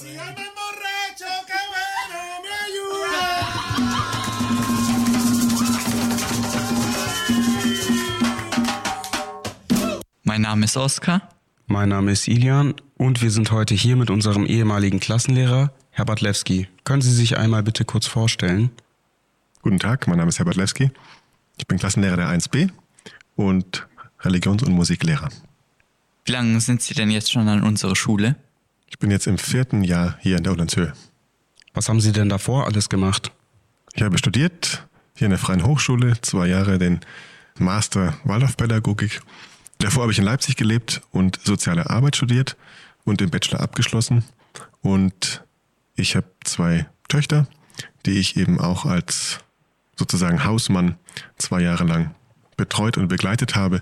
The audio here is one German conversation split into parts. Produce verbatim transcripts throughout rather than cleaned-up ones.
Mein Name ist Oskar. Mein Name ist Ilian und wir sind heute hier mit unserem ehemaligen Klassenlehrer, Herr Bartlewski. Können Sie sich einmal bitte kurz vorstellen? Guten Tag, mein Name ist Herr Bartlewski. Ich bin Klassenlehrer der eins b und Religions- und Musiklehrer. Wie lange sind Sie denn jetzt schon an unserer Schule? Ich bin jetzt im vierten Jahr hier in der Ulandshöhe. Was haben Sie denn davor alles gemacht? Ich habe studiert hier in der Freien Hochschule, zwei Jahre den Master Waldorfpädagogik. Davor habe ich in Leipzig gelebt und soziale Arbeit studiert und den Bachelor abgeschlossen. Und ich habe zwei Töchter, die ich eben auch als sozusagen Hausmann zwei Jahre lang betreut und begleitet habe.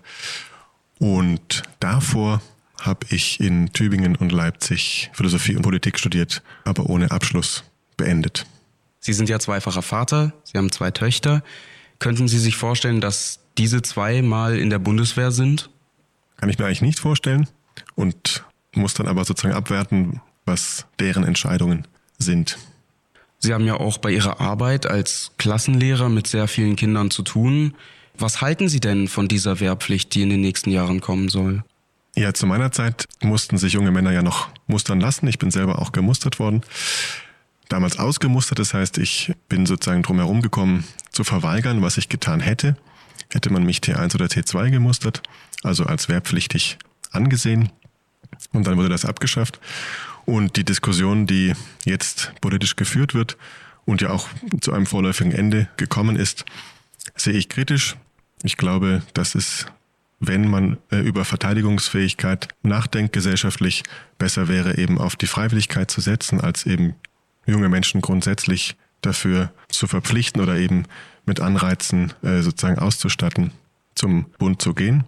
Und davor habe ich in Tübingen und Leipzig Philosophie und Politik studiert, aber ohne Abschluss beendet. Sie sind ja zweifacher Vater, Sie haben zwei Töchter. Könnten Sie sich vorstellen, dass diese zwei mal in der Bundeswehr sind? Kann ich mir eigentlich nicht vorstellen und muss dann aber sozusagen abwerten, was deren Entscheidungen sind. Sie haben ja auch bei Ihrer Arbeit als Klassenlehrer mit sehr vielen Kindern zu tun. Was halten Sie denn von dieser Wehrpflicht, die in den nächsten Jahren kommen soll? Ja, zu meiner Zeit mussten sich junge Männer ja noch mustern lassen. Ich bin selber auch gemustert worden. Damals ausgemustert, das heißt, ich bin sozusagen drum herum gekommen zu verweigern, was ich getan hätte. Hätte man mich T eins oder T zwei gemustert, also als wehrpflichtig angesehen. Und dann wurde das abgeschafft. Und die Diskussion, die jetzt politisch geführt wird und ja auch zu einem vorläufigen Ende gekommen ist, sehe ich kritisch. Ich glaube, dass es, wenn man äh, über Verteidigungsfähigkeit nachdenkt, gesellschaftlich besser wäre, eben auf die Freiwilligkeit zu setzen, als eben junge Menschen grundsätzlich dafür zu verpflichten oder eben mit Anreizen äh, sozusagen auszustatten, zum Bund zu gehen.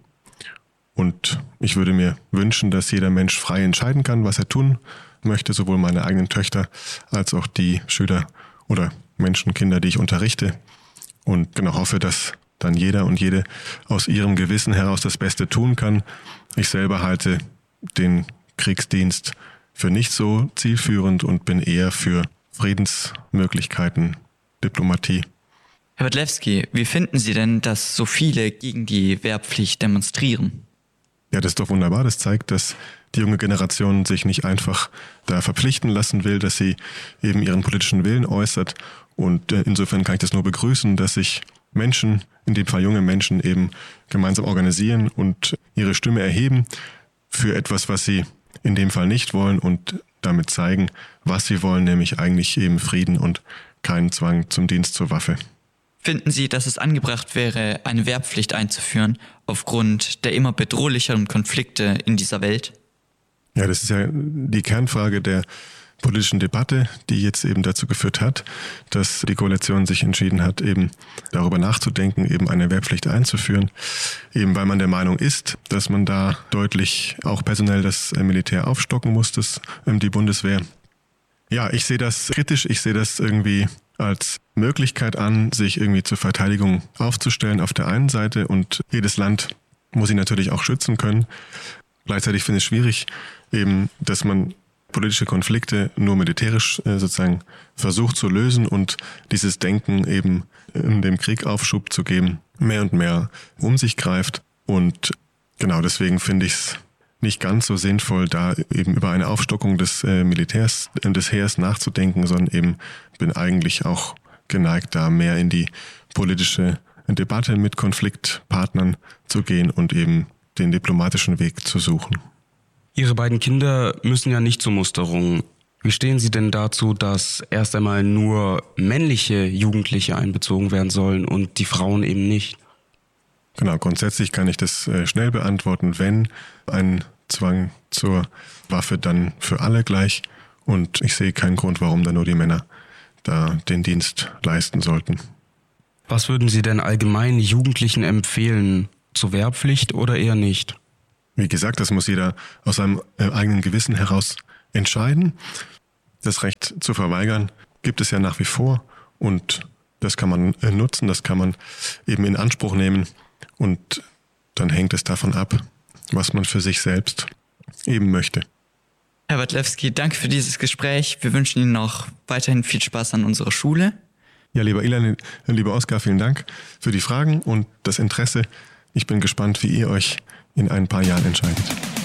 Und ich würde mir wünschen, dass jeder Mensch frei entscheiden kann, was er tun möchte, sowohl meine eigenen Töchter als auch die Schüler oder Menschen, Kinder, die ich unterrichte. Und genau hoffe, dass dann jeder und jede aus ihrem Gewissen heraus das Beste tun kann. Ich selber halte den Kriegsdienst für nicht so zielführend und bin eher für Friedensmöglichkeiten, Diplomatie. Herr Bartlewski, wie finden Sie denn, dass so viele gegen die Wehrpflicht demonstrieren? Ja, das ist doch wunderbar. Das zeigt, dass die junge Generation sich nicht einfach da verpflichten lassen will, dass sie eben ihren politischen Willen äußert. Und insofern kann ich das nur begrüßen, dass sich Menschen, in dem Fall junge Menschen, eben gemeinsam organisieren und ihre Stimme erheben für etwas, was sie in dem Fall nicht wollen und damit zeigen, was sie wollen, nämlich eigentlich eben Frieden und keinen Zwang zum Dienst zur Waffe. Finden Sie, dass es angebracht wäre, eine Wehrpflicht einzuführen, aufgrund der immer bedrohlicheren Konflikte in dieser Welt? Ja, das ist ja die Kernfrage der politischen Debatte, die jetzt eben dazu geführt hat, dass die Koalition sich entschieden hat, eben darüber nachzudenken, eben eine Wehrpflicht einzuführen, eben weil man der Meinung ist, dass man da deutlich auch personell das Militär aufstocken muss, das, die Bundeswehr. Ja, ich sehe das kritisch, ich sehe das irgendwie als Möglichkeit an, sich irgendwie zur Verteidigung aufzustellen auf der einen Seite, und jedes Land muss sich natürlich auch schützen können. Gleichzeitig finde ich es schwierig, eben, dass man politische Konflikte nur militärisch äh, sozusagen versucht zu lösen und dieses Denken eben in dem Krieg Aufschub zu geben, mehr und mehr um sich greift. Und genau deswegen finde ich es nicht ganz so sinnvoll, da eben über eine Aufstockung des äh, Militärs, äh, des Heers nachzudenken, sondern eben bin eigentlich auch geneigt, da mehr in die politische Debatte mit Konfliktpartnern zu gehen und eben den diplomatischen Weg zu suchen. Ihre beiden Kinder müssen ja nicht zur Musterung. Wie stehen Sie denn dazu, dass erst einmal nur männliche Jugendliche einbezogen werden sollen und die Frauen eben nicht? Genau, grundsätzlich kann ich das äh, schnell beantworten, wenn ein Zwang zur Waffe, dann für alle gleich. Und ich sehe keinen Grund, warum da nur die Männer da den Dienst leisten sollten. Was würden Sie denn allgemein Jugendlichen empfehlen? Zur Wehrpflicht oder eher nicht? Wie gesagt, das muss jeder aus seinem eigenen Gewissen heraus entscheiden. Das Recht zu verweigern gibt es ja nach wie vor und das kann man nutzen, das kann man eben in Anspruch nehmen und dann hängt es davon ab, was man für sich selbst eben möchte. Herr Wadlewski, danke für dieses Gespräch. Wir wünschen Ihnen noch weiterhin viel Spaß an unserer Schule. Ja, lieber Ilan, lieber Oskar, vielen Dank für die Fragen und das Interesse. Ich bin gespannt, wie ihr euch in ein paar Jahren entscheidet.